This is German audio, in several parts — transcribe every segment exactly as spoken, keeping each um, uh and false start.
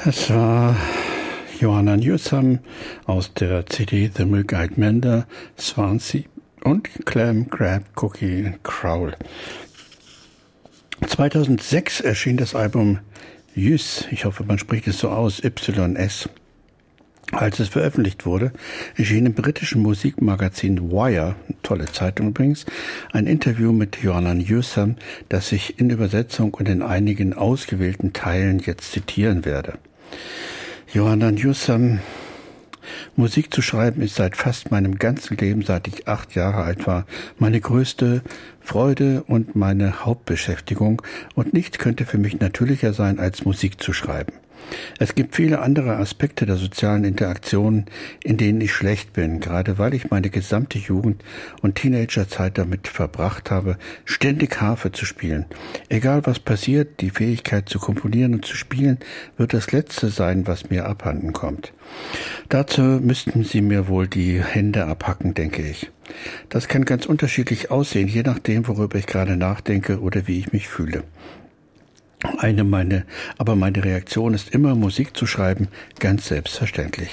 Das war Johanna Newsom aus der C D The Milk-Eyed Mender, Swansea und Clam, Crab, Cookie Crowl. zweitausendsechs erschien das Album Yss, ich hoffe, man spricht es so aus, Y S. Als es veröffentlicht wurde, erschien im britischen Musikmagazin Wire, tolle Zeitung übrigens, ein Interview mit Johanna Newsom, das ich in Übersetzung und in einigen ausgewählten Teilen jetzt zitieren werde. Johanna Newsom: Musik zu schreiben ist seit fast meinem ganzen Leben, seit ich acht Jahre alt war, meine größte Freude und meine Hauptbeschäftigung, und nichts könnte für mich natürlicher sein, als Musik zu schreiben. Es gibt viele andere Aspekte der sozialen Interaktion, in denen ich schlecht bin, gerade weil ich meine gesamte Jugend und Teenagerzeit damit verbracht habe, ständig Harfe zu spielen. Egal was passiert, die Fähigkeit zu komponieren und zu spielen wird das Letzte sein, was mir abhanden kommt. Dazu müssten Sie mir wohl die Hände abhacken, denke ich. Das kann ganz unterschiedlich aussehen, je nachdem, worüber ich gerade nachdenke oder wie ich mich fühle. Eine meine, aber meine Reaktion ist immer, Musik zu schreiben, ganz selbstverständlich.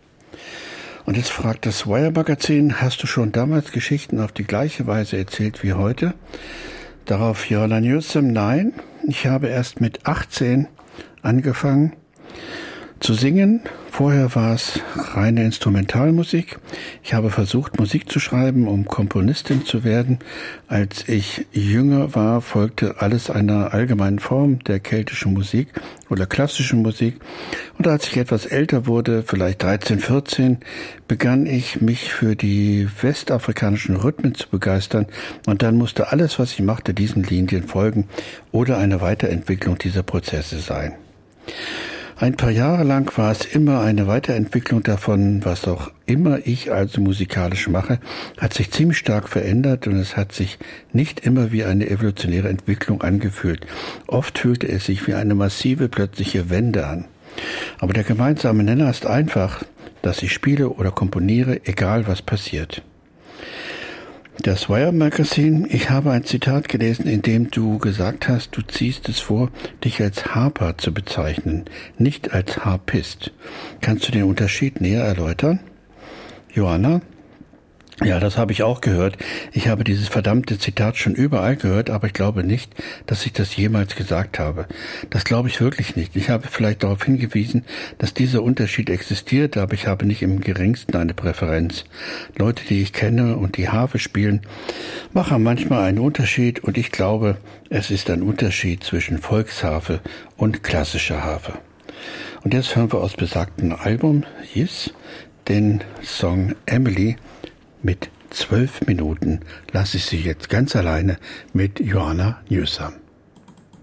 Und jetzt fragt das Wire-Magazin: Hast du schon damals Geschichten auf die gleiche Weise erzählt wie heute? Darauf Johanna Newsom: Nein, ich habe erst mit achtzehn angefangen zu singen. Vorher war es reine Instrumentalmusik. Ich habe versucht, Musik zu schreiben, um Komponistin zu werden. Als ich jünger war, folgte alles einer allgemeinen Form der keltischen Musik oder klassischen Musik. Und als ich etwas älter wurde, vielleicht dreizehn, vierzehn, begann ich, mich für die westafrikanischen Rhythmen zu begeistern. Und dann musste alles, was ich machte, diesen Linien folgen oder eine Weiterentwicklung dieser Prozesse sein. Ein paar Jahre lang war es immer eine Weiterentwicklung davon, was auch immer ich also musikalisch mache, hat sich ziemlich stark verändert, und es hat sich nicht immer wie eine evolutionäre Entwicklung angefühlt. Oft fühlte es sich wie eine massive plötzliche Wende an. Aber der gemeinsame Nenner ist einfach, dass ich spiele oder komponiere, egal was passiert. Das Wire Magazine: Ich habe ein Zitat gelesen, in dem du gesagt hast, du ziehst es vor, dich als Harper zu bezeichnen, nicht als Harpist. Kannst du den Unterschied näher erläutern? Johanna: Ja, das habe ich auch gehört. Ich habe dieses verdammte Zitat schon überall gehört, aber ich glaube nicht, dass ich das jemals gesagt habe. Das glaube ich wirklich nicht. Ich habe vielleicht darauf hingewiesen, dass dieser Unterschied existiert, aber ich habe nicht im geringsten eine Präferenz. Leute, die ich kenne und die Harfe spielen, machen manchmal einen Unterschied, und ich glaube, es ist ein Unterschied zwischen Volksharfe und klassischer Harfe. Und jetzt hören wir aus besagtem Album Yss den Song Emily. Mit zwölf Minuten lasse ich Sie jetzt ganz alleine mit Johanna Newsom.